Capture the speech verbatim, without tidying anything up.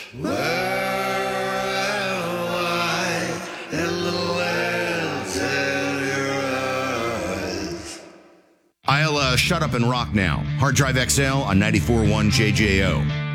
Where am I? And the lands in your eyes. I'll uh, shut up and rock now. Hard Drive X L on ninety-four point one J J O.